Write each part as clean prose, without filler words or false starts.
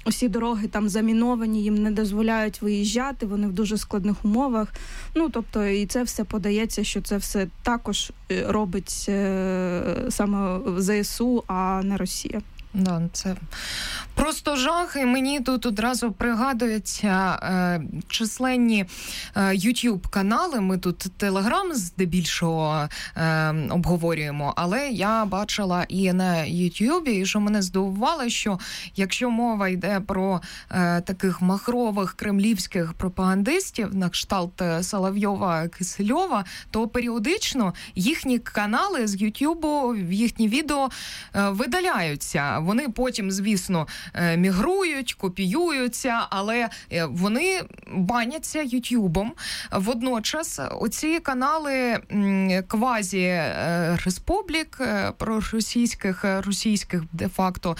усі дороги там заміновані, їм не дозволяють виїжджати, вони в дуже складних умовах. Ну, тобто, і це все подається, що це все також робить саме ЗСУ, а не Росія. Да, це просто жах, і мені тут одразу пригадуються численні YouTube-канали. Ми тут Telegram здебільшого обговорюємо, але я бачила і на YouTube, і що мене здивувало, що якщо мова йде про таких махрових кремлівських пропагандистів на кшталт Соловйова-Кисельова, то періодично їхні канали з YouTube, їхні відео видаляються. Вони потім, звісно, мігрують, копіюються, але вони баняться Ютубом. Водночас оці канали квазі-республік російських де-факто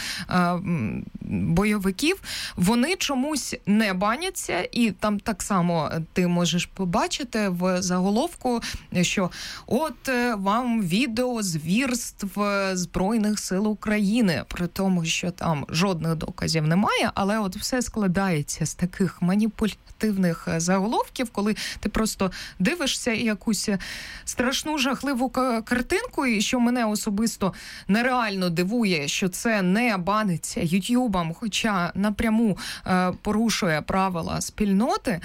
бойовиків, вони чомусь не баняться, і там так само ти можеш побачити в заголовку, що от вам відео звірств Збройних сил України, при тому, що там жодних доказів немає, але от все складається з таких маніпулятивних заголовків, коли ти просто дивишся якусь страшну, жахливу картинку, і що мене особисто нереально дивує, що це не баниться Ютубом, хоча напряму порушує правила спільноти.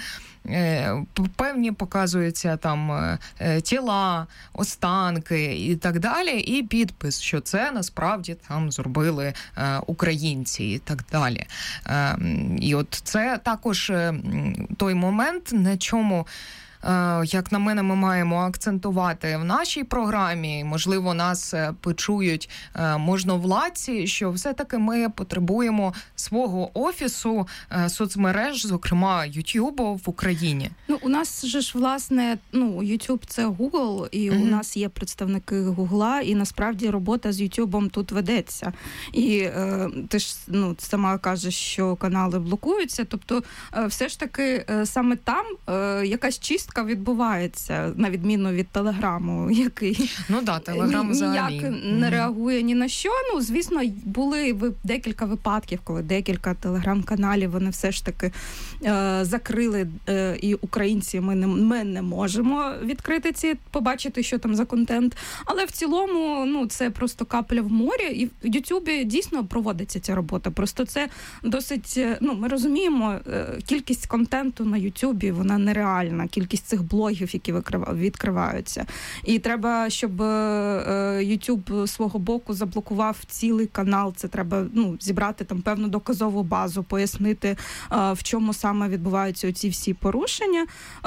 Певні показуються там тіла, останки і так далі, і підпис, що це насправді там зробили українці і так далі. І от це також той момент, на чому, як на мене, ми маємо акцентувати в нашій програмі, можливо, нас почують можновладці, що все-таки ми потребуємо свого офісу соцмереж, зокрема Ютубу в Україні. Ну, у нас же ж, власне, Ютуб – це Google, і у нас є представники Гугла, і насправді робота з Ютубом тут ведеться. І ти ж сама кажеш, що канали блокуються, тобто все ж таки саме там якась чистка відбувається, на відміну від Телеграму, який Телеграм взагалі ніяк не реагує ні на що. Ну, звісно, були декілька випадків, коли декілька телеграм-каналів, вони все ж таки закрили, і українці, ми не можемо відкрити побачити, що там за контент. Але в цілому, це просто капля в морі, і в Ютубі дійсно проводиться ця робота. Просто це досить, ми розуміємо, кількість контенту на Ютубі, вона нереальна, кількість цих блогів, які відкриваються. І треба, щоб YouTube свого боку заблокував цілий канал. Це треба зібрати там певну доказову базу, пояснити, в чому саме відбуваються ці всі порушення.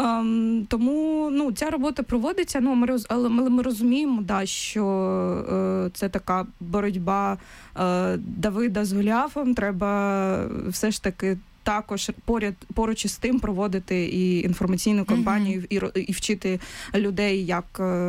Тому ця робота проводиться, але ми розуміємо, що це така боротьба Давида з Голіафом. Треба все ж таки також поруч із тим проводити і інформаційну кампанію, і вчити людей, як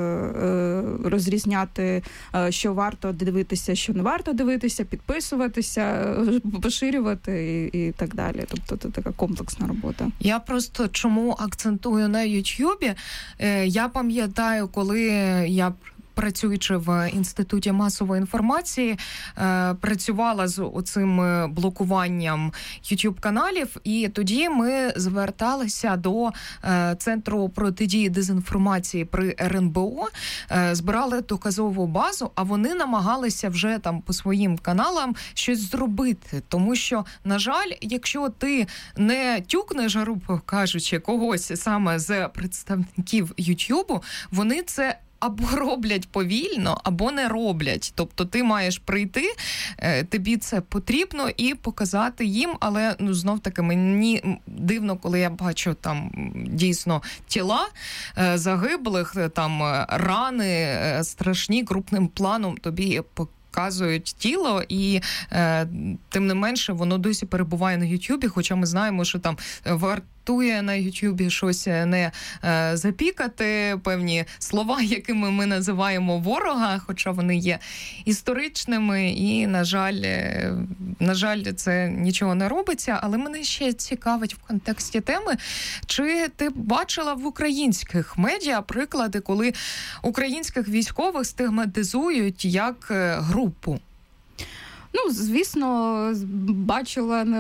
розрізняти, що варто дивитися, що не варто дивитися, підписуватися, поширювати і так далі. Тобто це така комплексна робота. Я просто чому акцентую на Ютубі? Я пам'ятаю, коли я, працюючи в Інституті масової інформації, працювала з оцим блокуванням YouTube-каналів, і тоді ми зверталися до Центру протидії дезінформації при РНБО, збирали доказову базу, а вони намагалися вже там по своїм каналам щось зробити. Тому що, на жаль, якщо ти не тюкнеш, грубо кажучи, когось саме з представників YouTube, вони це або роблять повільно, або не роблять. Тобто ти маєш прийти, тобі це потрібно, і показати їм, але знов-таки мені дивно, коли я бачу там дійсно тіла загиблих, там рани страшні, крупним планом тобі показують тіло, і тим не менше воно досі перебуває на Ютубі, хоча ми знаємо, що там вартує на Ютубі щось не запікати, певні слова, якими ми називаємо ворога, хоча вони є історичними, і, на жаль, це нічого не робиться. Але мене ще цікавить в контексті теми, чи ти бачила в українських медіа приклади, коли українських військових стигматизують як групу? Звісно, бачила